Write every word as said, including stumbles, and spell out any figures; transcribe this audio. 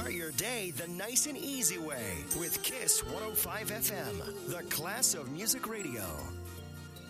Start your day the nice and easy way with Kiss one oh five F M, the class of music radio.